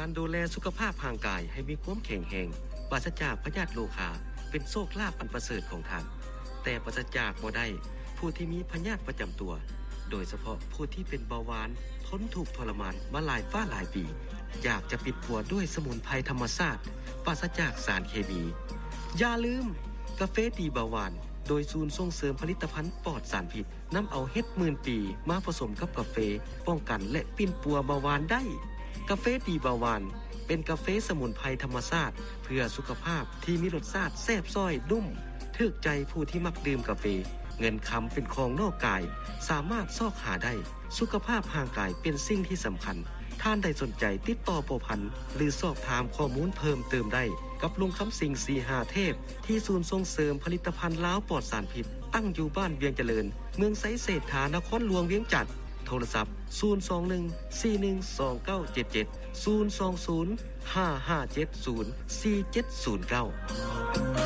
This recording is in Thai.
การดูแลสุขภาพร่างกายให้มีความแข็งแรงปราศจากพยาธิโรคาเป็นโชคลาภอันประเสริฐของท่านแต่ปราศจากบ่ได้ผู้ที่มีพยาธิประจำตัวโดยเฉพาะผู้ที่เป็นเบาหวานทนทุกข์ทรมานมาหลายปีอยากจะปิดปัวด้วยสมุนไพรธรรมชาติปราศจากสารเคมีอย่าลืมกาแฟดีเบาหวานโดยศูนย์ส่งเสริมผลิตภัณฑ์ปลอดสารพิษนำเอาเห็ดหมื่นปีมาผสมกับกาแฟป้องกันและปิ่นปัวเบาหวานได้กาแฟดีเบาหวานเป็นกาแฟสมุนไพรธรรมชาติเพื่อสุขภาพที่มีรสชาติแซ่บซ้อยนุ่มถูกใจผู้ที่มักดื่มกาแฟเงินคำเป็นของนอกกายสามารถซอกหาได้สุขภาพร่างกายเป็นสิ่งที่สำคัญท่านใดสนใจติดต่อโปรพันธ์หรือสอบถามข้อมูลเพิ่มเติมได้กับลุงคำสิงสีหาเทพที่ศูนย์ส่งเสริมผลิตภัณฑ์ล้าวปลอดสารพิษตั้งอยู่บ้านเวียงเจริญเมืองไสเศรษฐานครหลวงเวียงจันทน์โทรศัพท์021412977 02055704709